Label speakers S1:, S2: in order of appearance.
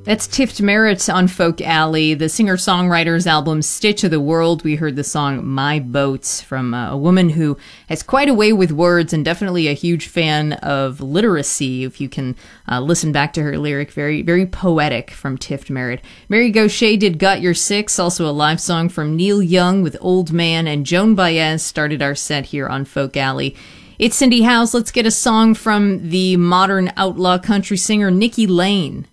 S1: That's Tift Merritt on Folk Alley, the singer-songwriter's album Stitch of the World. We heard the song My Boats from a woman who has quite a way with words and definitely a huge fan of literacy. If you can listen back to her lyric, very, very poetic from Tift Merritt. Mary Gauthier did Got Your Six, also a live song from Neil Young with Old Man, and Joan Baez started our set here on Folk Alley. It's Cindy House. Let's get a song from the modern outlaw country singer Nikki Lane.